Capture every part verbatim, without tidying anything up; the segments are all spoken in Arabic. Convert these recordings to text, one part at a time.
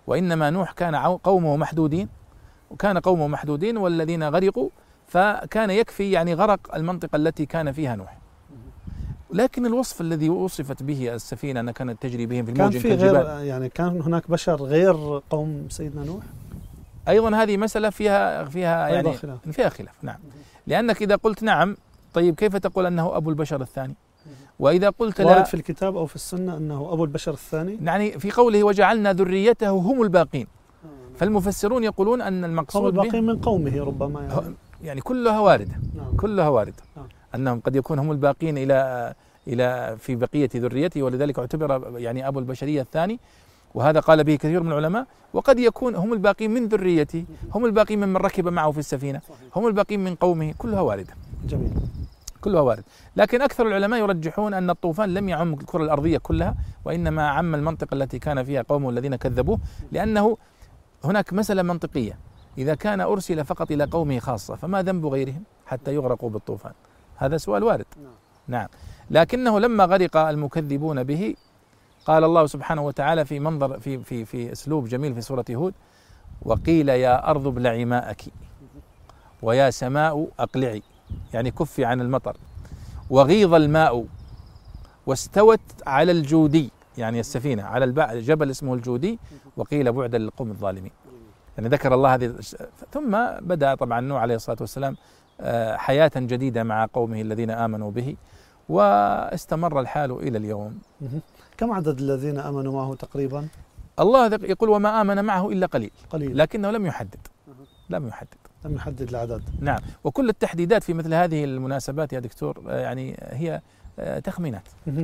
وإنما نوح كان قومه محدودين، وكان قومه محدودين والذين غرقوا، فكان يكفي يعني غرق المنطقة التي كان فيها نوح. لكن الوصف الذي وصفت به السفينة أنها كانت تجري بهم في الموج كان في غير يعني كان هناك بشر غير قوم سيدنا نوح؟ أيضا هذه مسألة فيها فيها يعني خلاف. فيها خلاف نعم، لأنك إذا قلت نعم طيب كيف تقول أنه أبو البشر الثاني؟ وإذا قلت لا، وارد في الكتاب أو في السنة أنه أبو البشر الثاني؟ يعني في قوله وجعلنا ذريته هم الباقين، فالمفسرون يقولون أن المقصود هم الباقين من قومه ربما يعني, يعني كلها واردة. نعم. كلها واردة. نعم. أنهم قد يكون هم الباقين إلى إلى في بقية ذريته، ولذلك اعتبر يعني أبو البشرية الثاني، وهذا قال به كثير من العلماء. وقد يكون هم الباقين من ذريته، هم الباقين ممن ركب معه في السفينة، هم الباقين من قومه، كلها واردة. جميل. كلها وارد، لكن أكثر العلماء يرجحون أن الطوفان لم يعم الكرة الأرضية كلها، وإنما عم المنطقة التي كان فيها قومه الذين كذبوه، لأنه هناك مسألة منطقية: إذا كان أرسل فقط إلى قومه خاصة فما ذنب غيرهم حتى يغرقوا بالطوفان؟ هذا سؤال وارد. نعم، لكنه لما غرق المكذبون به قال الله سبحانه وتعالى في منظر في في في أسلوب جميل في سورة هود: وقيل يا أرض ابلعي ماءك ويا سماء أقلعي، يعني كفي عن المطر، وغيض الماء واستوت على الجودي، يعني السفينة على الجبل اسمه الجودي، وقيل بعدا للقوم الظالمين. يعني ذكر الله هذه. ثم بدأ طبعا نوح عليه الصلاة والسلام حياة جديدة مع قومه الذين آمنوا به، واستمر الحال إلى اليوم. كم عدد الذين آمنوا معه تقريبا؟ الله يقول وما آمن معه إلا قليل, قليل. لكنه لم يحدد لم يحدد لم يحدد العدد. نعم، وكل التحديدات في مثل هذه المناسبات يا دكتور يعني هي تخمينات.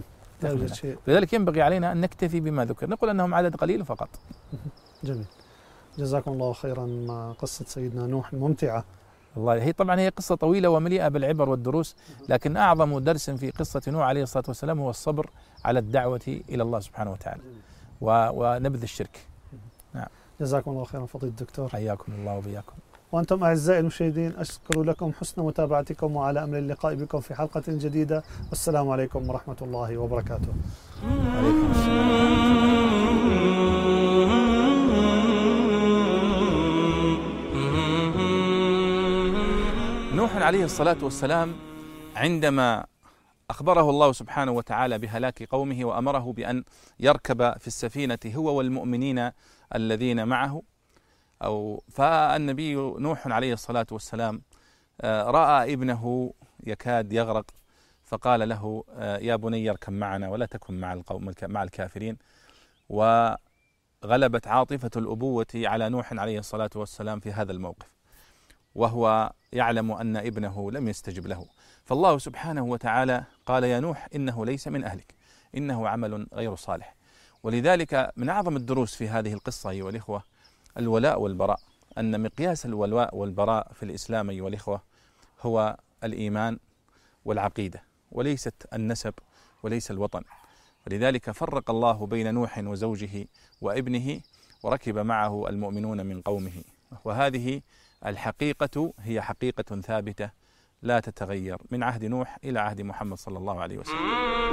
لذلك ينبغي علينا أن نكتفي بما ذكر، نقول أنهم عدد قليل فقط. جميل، جزاكم الله خيرا. قصة سيدنا نوح ممتعة. الله، هي طبعا هي قصة طويلة ومليئة بالعبر والدروس، لكن أعظم درس في قصة نوح عليه الصلاة والسلام هو الصبر على الدعوة إلى الله سبحانه وتعالى ونبذ الشرك. نعم، جزاكم الله خيرا فضيلة الدكتور. حياكم الله وبياكم. وأنتم أعزائي المشاهدين، أشكر لكم حسن متابعتكم، وعلى أمل اللقاء بكم في حلقة جديدة، والسلام عليكم ورحمة الله وبركاته. عليكم السلام. نوح عليه الصلاة والسلام عندما أخبره الله سبحانه وتعالى بهلاك قومه وأمره بأن يركب في السفينة هو والمؤمنين الذين معه، أو فالنبي نوح عليه الصلاة والسلام رأى ابنه يكاد يغرق، فقال له يا بني اركب معنا ولا تكن مع القوم مع الكافرين. وغلبت عاطفة الأبوة على نوح عليه الصلاة والسلام في هذا الموقف، وهو يعلم أن ابنه لم يستجب له، فالله سبحانه وتعالى قال يا نوح إنه ليس من أهلك، إنه عمل غير صالح. ولذلك من أعظم الدروس في هذه القصة أيها الإخوة الولاء والبراء، أن مقياس الولاء والبراء في الإسلام أيها الإخوة هو الإيمان والعقيدة، وليست النسب وليس الوطن. ولذلك فرق الله بين نوح وزوجه وابنه، وركب معه المؤمنون من قومه، وهذه الحقيقة هي حقيقة ثابتة لا تتغير من عهد نوح إلى عهد محمد صلى الله عليه وسلم.